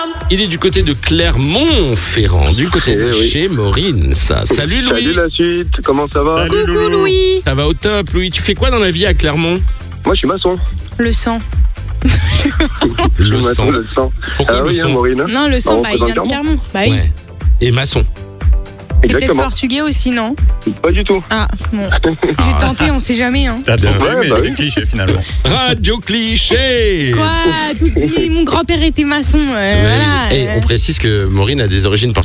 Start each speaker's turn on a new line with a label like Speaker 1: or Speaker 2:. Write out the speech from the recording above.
Speaker 1: Il est du côté de Clermont-Ferrand, du côté de chez Maureen, ça. Salut Louis.
Speaker 2: Salut la suite, comment ça va?
Speaker 3: Coucou Louis.
Speaker 1: Ça va au top, Louis. Tu fais quoi dans la vie à Clermont?
Speaker 2: Moi je suis maçon.
Speaker 3: Le sang.
Speaker 1: Le
Speaker 2: Maçon,
Speaker 1: sang.
Speaker 2: le sang.
Speaker 1: Pourquoi le
Speaker 2: oui,
Speaker 1: sang?
Speaker 2: Maureen.
Speaker 3: Non, le sang,
Speaker 2: On
Speaker 3: il vient de
Speaker 2: représente
Speaker 3: Clermont. Bah oui.
Speaker 1: Ouais. Et maçon.
Speaker 3: Et peut-être
Speaker 2: Exactement.
Speaker 3: portugais aussi, non?
Speaker 2: Pas du tout.
Speaker 3: Ah, bon. J'ai tenté, on sait jamais, hein.
Speaker 4: T'as tenté,
Speaker 2: Ouais,
Speaker 4: mais
Speaker 2: bah
Speaker 4: c'est
Speaker 2: oui.
Speaker 4: cliché finalement.
Speaker 1: Radio cliché.
Speaker 3: Quoi? Mon grand-père était maçon. Voilà.
Speaker 1: Et on précise que Maureen a des origines